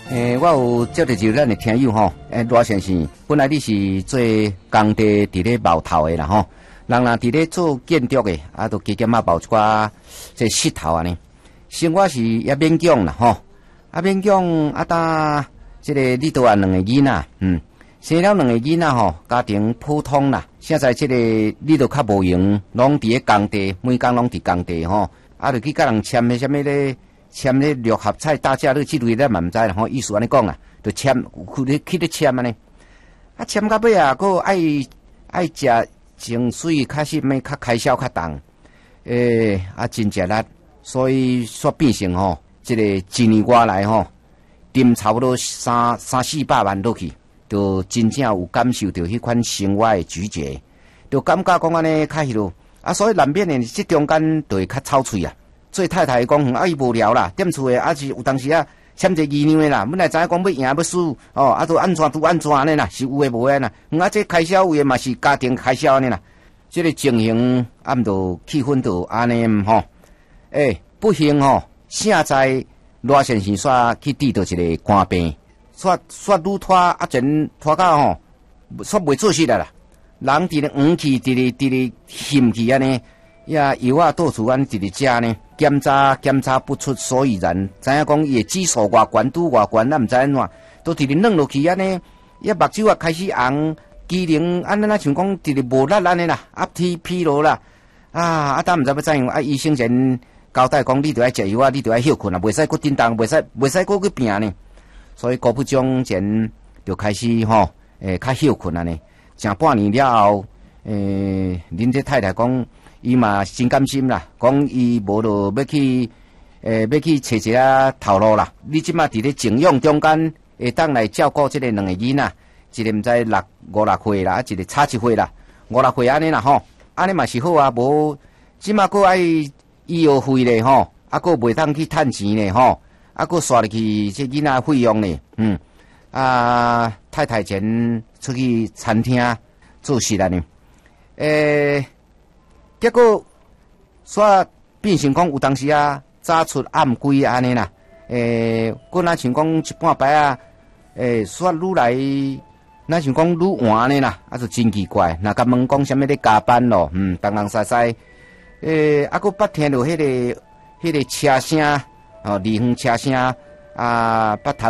我有接到就咱的听友吼，罗先生，本来你是做工地伫咧冒头的啦吼，人伫咧做建筑的，都加减冒一寡这石头安尼。生活是也勉强啦吼，勉强当这个你都有两个囡仔，生了两个囡仔吼，家庭普通啦。现在这个你都较无闲，拢伫咧工地，每工拢伫工地吼，就去甲人签迄什么咧。签咧六合彩大家乐之类咧，嘛唔知啦吼，意思安尼讲啦，就签去咧签安尼，签到尾佫爱食情绪较什么较开销较重，真食力，所以说变成吼，这个一年外来吼，抌差不多三四百万落去，就真正有感受到迄款生活的咀嚼，就感觉讲安尼较迄落，所以难免的这中间就会较草脆啊。做太太讲，伊无聊啦，踮厝诶，是有当时签一个议娘诶啦，本来知影讲要赢要输，都安怎安尼啦，是有诶无诶啦，这开销有诶嘛是家庭开销安尼啦，这个情形毋着气氛就安尼吼，不幸吼，现在罗先生煞去遇到一个肝病，煞愈拖前拖到吼，煞袂做事啦，人伫咧黄去，伫咧陷去安尼。药到处安直直食呢，检查不出所以然，知影讲伊的指数偌悬，拄偌悬，毋知安怎，都直直软落去安尼，目睭开始红，机能安尼像讲直直无力安尼啦，疲劳啦，毋知要怎样，医生前交代讲，你着爱食药你着爱休困袂使搁振动，袂使搁去拼呢，所以郭部长前就开始吼，较休困安尼，成半年了后，恁这太太讲。伊嘛真甘心啦，讲伊无就要去找一个头路啦。你即马伫咧静养中间，会当来照顾即个两个囡仔，一个毋知五六岁啦，一个差1岁啦，5、6岁安尼啦吼，安尼嘛是好啊。无即马佫爱医药费咧吼，佫袂当去趁钱咧吼，佫刷入去即囡仔费用咧，太太前出去餐厅做事啦呢，结果，煞变成讲有当时早出暗归安尼啦，佫若像讲一半摆煞愈来，若像讲愈晚安尼啦，就真奇怪。若甲问讲啥物咧加班咯，东东西西，佫捌听到迄个车声，离远车声，捌谈